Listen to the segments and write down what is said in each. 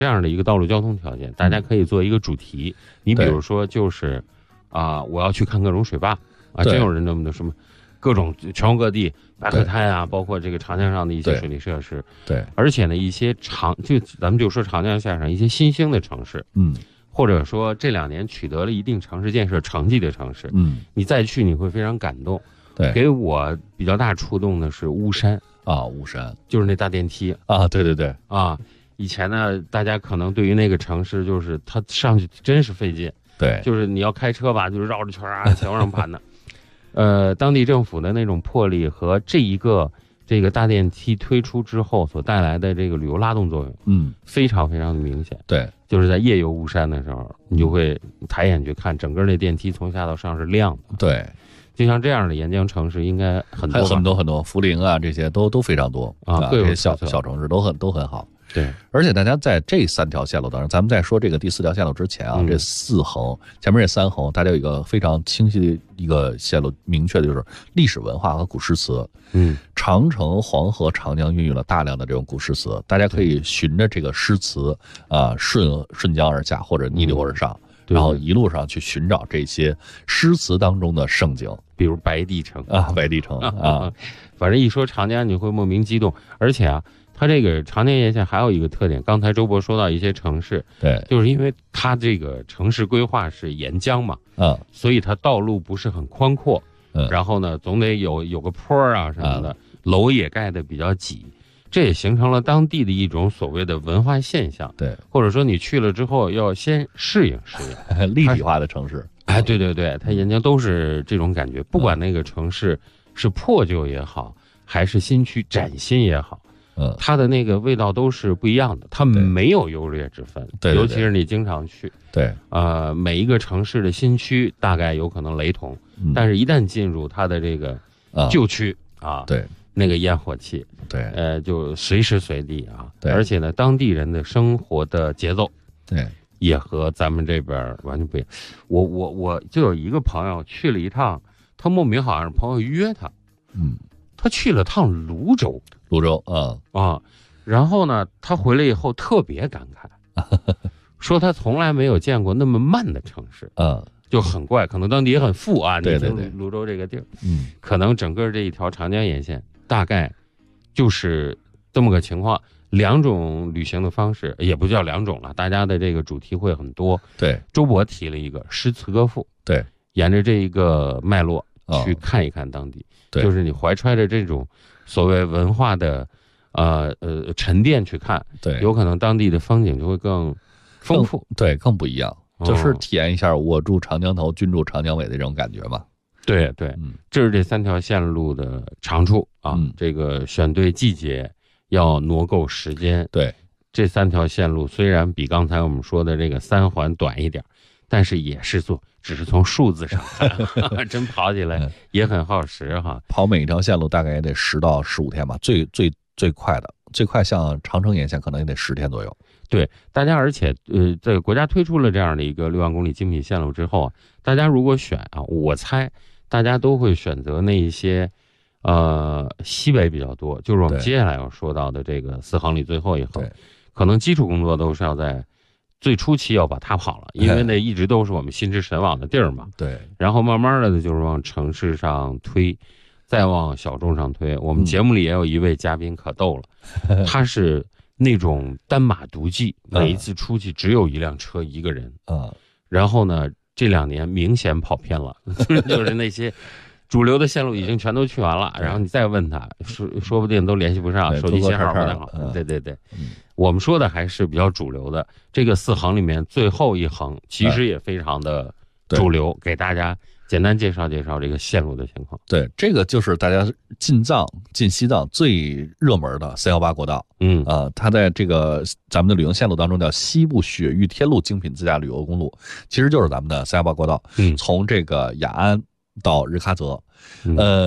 这样的一个道路交通条件，大家可以做一个主题。你比如说，就是我要去看各种水坝啊，真有人这么的什么，各种全国各地白河滩啊，包括这个长江上的一些水利设施。 对，而且呢，一些咱们就说长江下上一些新兴的城市，或者说这2年取得了一定城市建设成绩的城市，你再去你会非常感动。 对， 给我比较大触动的是巫山啊，巫山就是那大电梯啊，对对对啊。以前呢，大家可能对于那个城市，就是它上去真是费劲， 对， 就是你要开车吧，就是绕着圈啊，前往上爬呢。当地政府的那种魄力和这个大电梯推出之后所带来的这个旅游拉动作用，非常非常的明显。 对， 就是在夜游巫山的时候，你就会抬眼去看，整个那电梯从下到上是亮的。 对， 就像这样的沿江城市应该很多， 还有很多很多，涪陵啊，这些都非常多啊，各有小城市都很好。 对， 而且大家在这3条线路当中，咱们在说这个第4条线路之前啊，这4横前面这3横，大家有一个非常清晰的一个线路，明确的就是历史文化和古诗词。长城、黄河、长江孕育了大量的这种古诗词，大家可以循着这个诗词顺江而下或者逆流而上，然后一路上去寻找这些诗词当中的盛景， 比如白帝城啊，白帝城啊， 反正一说长江你会莫名激动。而且啊，它这个长江沿线还有一个特点，刚才周博说到一些城市， 对， 就是因为它这个城市规划是沿江嘛，所以它道路不是很宽阔，然后呢总得有个坡啊什么的，楼也盖得比较挤，这也形成了当地的一种所谓的文化现象。 对， 或者说你去了之后要先适应立体化的城市。 哎，对对对，它沿江都是这种感觉，不管那个城市是破旧也好，还是新区崭新也好，它的那个味道都是不一样的，它没有优劣之分。 对， 尤其是你经常去， 对， 每一个城市的新区大概有可能雷同，但是一旦进入它的这个旧区啊， 对， 那个烟火气， 对， 就随时随地啊， 对， 而且呢，当地人的生活的节奏， 对， 也和咱们这边完全不一样。我就有一个朋友去了一趟，他莫名好像是朋友约他，他去了趟泸州然后呢，他回来以后特别感慨，说他从来没有见过那么慢的城市，就很怪，可能当地也很富啊。 对， 泸州这个地儿，可能整个这一条长江沿线大概就是这么个情况。2种旅行的方式，也不叫2种了，大家的这个主题会很多。 对， 周博提了一个诗词歌赋， 对， 沿着这一个脉络去看一看当地，就是你怀揣着这种所谓文化的沉淀去看， 对， 有可能当地的风景就会更丰富， 对，更不一样，就是体验一下我住长江头，君住长江尾的这种感觉嘛。 对对，这是这3条线路的长处啊。这个选对季节，要挪够时间。 对， 这3条线路虽然比刚才我们说的这个3环短一点，但是也是只是从数字上看，真跑起来也很耗时哈。 跑每一条线路大概也得10到15天吧，最快的，最快像长城沿线可能也得10天左右。 对，大家而且这个国家推出了这样的一个6万公里精品线路之后啊，大家如果选啊，我猜大家都会选择那一些西北比较多，就是我们接下来要说到的这个4横里最后一横，可能基础工作都是要在最初期要把它跑了，因为那一直都是我们心驰神往的地儿嘛。 对， 然后慢慢的就是往城市上推，再往小众上推。我们节目里也有一位嘉宾可逗了，他是那种单马独骑，每一次出去只有1辆车1个人，然后呢这2年明显跑偏了，就是那些主流的线路已经全都去完了，然后你再问他，说不定都联系不上，手机信号不太好。对，我们说的还是比较主流的。这个4横里面最后一横其实也非常的主流，给大家简单介绍介绍这个线路的情况。 对，这个就是大家进西藏最热门的318国道。它在这个咱们的旅游线路当中叫西部雪域天路精品自驾旅游公路，其实就是咱们的318国道。从这个雅安到日喀则，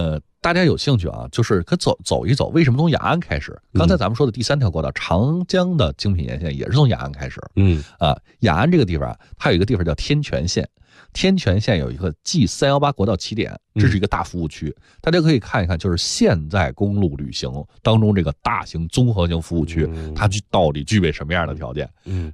大家有兴趣啊，就是可走一走，为什么从雅安开始？刚才咱们说的第3条国道长江的精品沿线也是从雅安开始。雅安这个地方啊，它有一个地方叫天泉县。天泉县有一个 G318国道起点，这是一个大服务区，大家可以看一看，就是现在公路旅行当中这个大型综合性服务区，它到底具备什么样的条件？